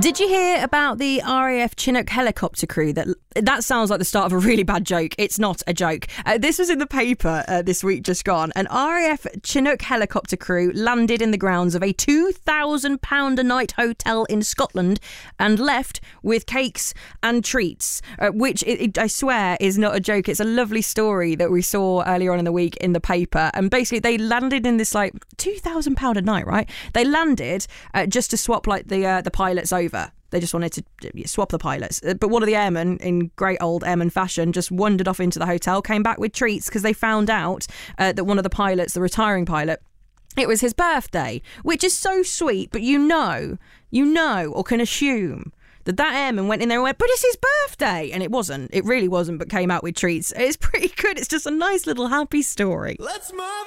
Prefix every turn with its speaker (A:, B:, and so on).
A: Did you hear about the RAF Chinook helicopter crew? That sounds like the start of a really bad joke. It's not a joke. This was in the paper this week just gone. An RAF Chinook helicopter crew landed in the grounds of a £2,000 a night hotel in Scotland and left with cakes and treats, which I swear is not a joke. It's a lovely story that we saw earlier on in the week in the paper. And basically they landed in this like £2,000 a night, right? They landed just to swap like the pilots over. They just wanted to swap the pilots. But one of the airmen, in great old airman fashion, just wandered off into the hotel, came back with treats because they found out that one of the pilots, the retiring pilot, it was his birthday, which is so sweet. But you know, or can assume that airman went in there and went, but it's his birthday. And it wasn't. It really wasn't, but came out with treats. It's pretty good. It's just a nice little happy story. Let's move